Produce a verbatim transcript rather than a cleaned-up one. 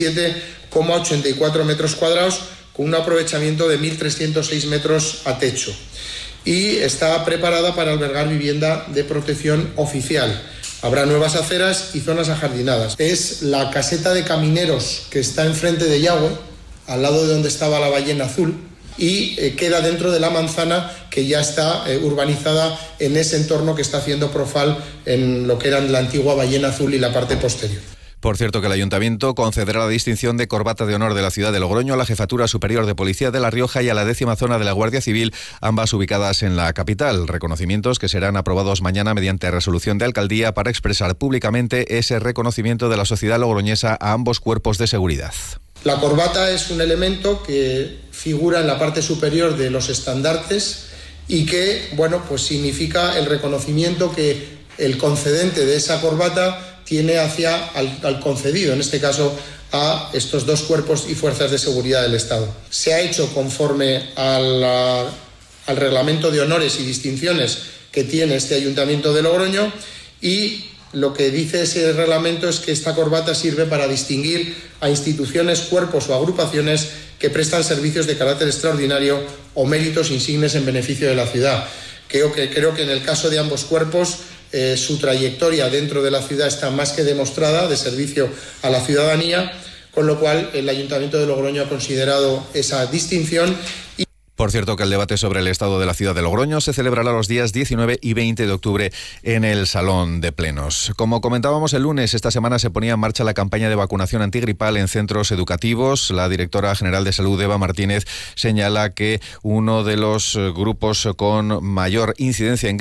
siete coma ochenta y cuatro metros cuadrados, con un aprovechamiento de mil trescientos seis metros a techo. Y está preparada para albergar vivienda de protección oficial. Habrá nuevas aceras y zonas ajardinadas. Es la caseta de camineros que está enfrente de Yagüe, al lado de donde estaba la ballena azul, y eh, queda dentro de la manzana que ya está eh, urbanizada en ese entorno que está haciendo Profal en lo que eran la antigua ballena azul y la parte posterior. Por cierto, que el Ayuntamiento concederá la distinción de Corbata de Honor de la ciudad de Logroño a la Jefatura Superior de Policía de La Rioja y a la décima zona de la Guardia Civil, ambas ubicadas en la capital. Reconocimientos que serán aprobados mañana mediante resolución de alcaldía para expresar públicamente ese reconocimiento de la sociedad logroñesa a ambos cuerpos de seguridad. La corbata es un elemento que figura en la parte superior de los estandartes y que, bueno, pues significa el reconocimiento que el concedente de esa corbata tiene hacia al, al concedido, en este caso a estos dos cuerpos y fuerzas de seguridad del Estado. Se ha hecho conforme a la, al reglamento de honores y distinciones que tiene este Ayuntamiento de Logroño, y lo que dice ese reglamento es que esta corbata sirve para distinguir a instituciones, cuerpos o agrupaciones que prestan servicios de carácter extraordinario o méritos insignes en beneficio de la ciudad. Creo que, creo que en el caso de ambos cuerpos eh, su trayectoria dentro de la ciudad está más que demostrada de servicio a la ciudadanía, con lo cual el Ayuntamiento de Logroño ha considerado esa distinción. Y Por cierto, que el debate sobre el estado de la ciudad de Logroño se celebrará los días diecinueve y veinte de octubre en el Salón de Plenos. Como comentábamos el lunes, esta semana se ponía en marcha la campaña de vacunación antigripal en centros educativos. La directora general de Salud, Eva Martínez, señala que uno de los grupos con mayor incidencia en